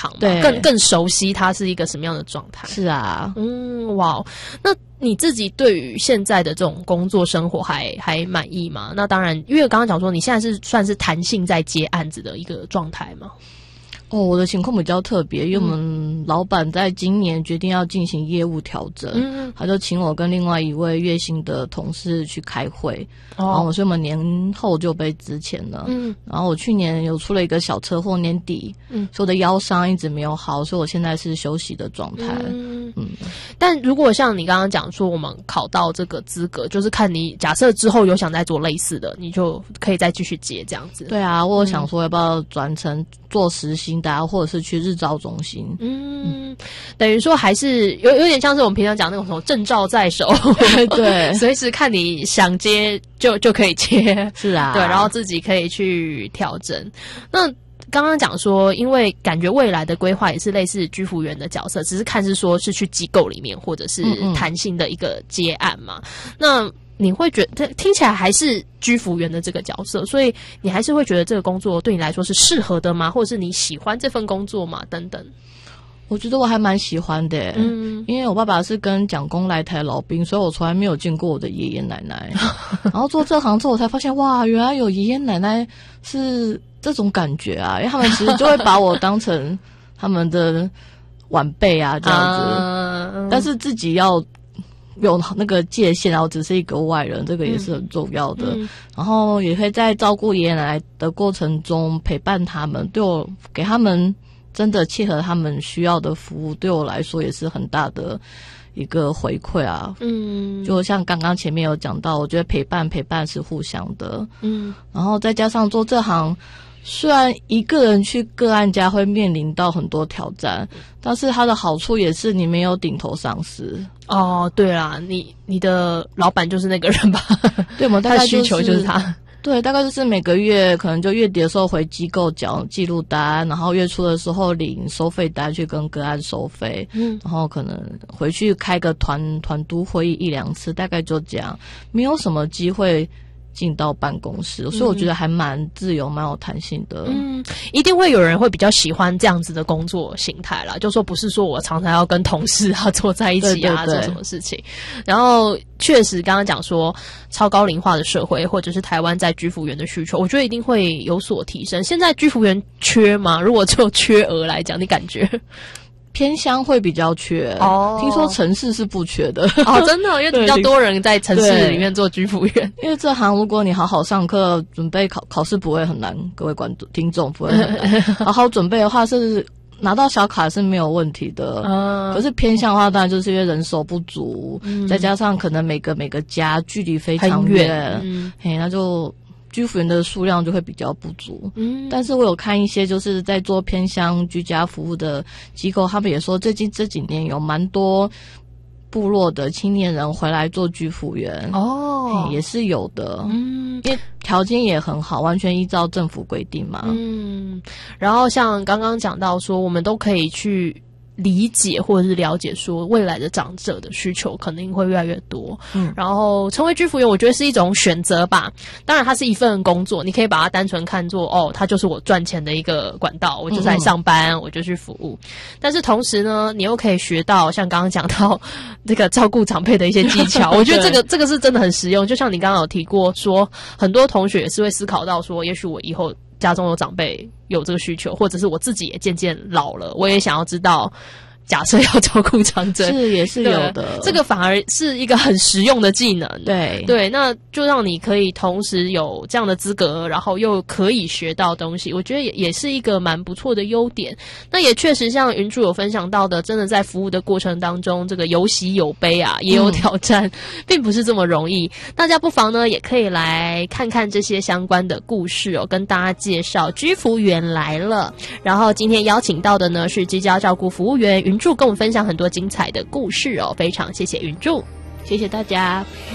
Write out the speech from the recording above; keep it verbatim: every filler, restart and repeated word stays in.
场嘛， 对， 更更熟悉它是一个什么样的状态。 是啊， 嗯，哇，那你自己对于现在的这种工作生活还还满意吗？那当然，因为刚刚讲说你现在是算是弹性在接案子的一个状态吗？ 哦，我的情况比较特别，因为我们老板在今年决定要进行业务调整，嗯，他就请我跟另外一位月薪的同事去开会，哦，然后所以我们年后就被资遣了，嗯，然后我去年有出了一个小车祸，年底，嗯，所以我的腰伤一直没有好，所以我现在是休息的状态，嗯嗯。 但如果像你刚刚讲说，我们考到这个资格，就是看你假设之后有想再做类似的，你就可以再继续接这样子。 对啊，我有想说要不要转成做实薪的，或者是去日照中心。 嗯，嗯等于说还是有有点像是我们平常讲那种什么证照在手， 对， 随时看你想接就就可以接。 是啊， 对，然后自己可以去调整。那刚刚讲说，因为感觉未来的规划也是类似居服员的角色，只是看是说是去机构里面或者是弹性的一个接案嘛。嗯嗯那你会觉得听起来还是居服员的这个角色，所以你还是会觉得这个工作对你来说是适合的吗？或者是你喜欢这份工作吗？等等。 我觉得我还蛮喜欢的耶，嗯，因为我爸爸是跟蒋公来台老兵，所以我从来没有见过我的爷爷奶奶。然后做这行之后，我才发现哇，原来有爷爷奶奶是这种感觉啊，因为他们其实就会把我当成他们的晚辈啊这样子，啊、但是自己要有那个界限，然后只是一个外人，这个也是很重要的。嗯嗯、然后也可以在照顾爷爷奶奶的过程中陪伴他们，对我给他们真的切合他们需要的服务，对我来说也是很大的一个回馈啊。嗯，就像刚刚前面有讲到，我觉得陪伴陪伴是互相的。嗯，然后再加上做这行，虽然一个人去个案家会面临到很多挑战，但是它的好处也是你没有顶头上司。 哦，对啦，你你的老板就是那个人吧？ 对，我们大概、就是、 他的需求就是他。 对，大概就是每个月可能就月底的时候回机构缴记录单，然后月初的时候领收费单去跟个案收费，嗯，然后可能回去开个团团督会议一两次，大概就这样，没有什么机会进到办公室，所以我觉得还蛮自由蛮有弹性的。 嗯，一定会有人会比较喜欢这样子的工作形态啦，就说不是说我常常要跟同事啊坐在一起啊，对对对，做什么事情。然后确实刚刚讲说超高龄化的社会或者是台湾在居服员的需求，我觉得一定会有所提升。现在居服员缺吗？如果就缺额来讲，你感觉偏乡会比较缺哦，听说城市是不缺的哦，真的，因为比较多人在城市里面做居服员。 因为这行如果你好好上课，准备考考试不会很难，各位观众听众不会很难，好好准备的话是拿到小卡是没有问题的。嗯，可是偏向的话，当然就是因为人手不足，嗯、再加上可能每个每个家距离非常远，嗯，嘿，那就。居服员的数量就会比较不足，嗯，但是我有看一些就是在做偏乡居家服务的机构，他们也说最近这几年有蛮多部落的青年人回来做居服员哦，也是有的，嗯，因为条件也很好，完全依照政府规定嘛， 嗯，然后像刚刚讲到说，我们都可以去理解或者是了解说未来的长者的需求肯定会越来越多，嗯，然后成为居服员我觉得是一种选择吧，当然它是一份工作，你可以把它单纯看作哦，它就是我赚钱的一个管道，我就在上班，嗯嗯我就去服务，但是同时呢你又可以学到像刚刚讲到这个照顾长辈的一些技巧我觉得这个这个是真的很实用，就像你刚刚有提过说很多同学也是会思考到说也许我以后家中有长辈有这个需求，或者是我自己也渐渐老了，我也想要知道假设要照顾长者， 是也是有的， 这个反而是一个很实用的技能。 对对，那就让你可以同时有这样的资格，然后又可以学到东西，我觉得也也是一个蛮不错的优点。那也确实像云柱有分享到的，真的在服务的过程当中，这个有喜有悲啊，也有挑战，嗯、并不是这么容易。大家不妨呢，也可以来看看这些相关的故事哦，跟大家介绍居服员来了。然后今天邀请到的呢是居家照顾服务员云柱，跟我们分享很多精彩的故事哦，非常谢谢云柱， 谢谢大家。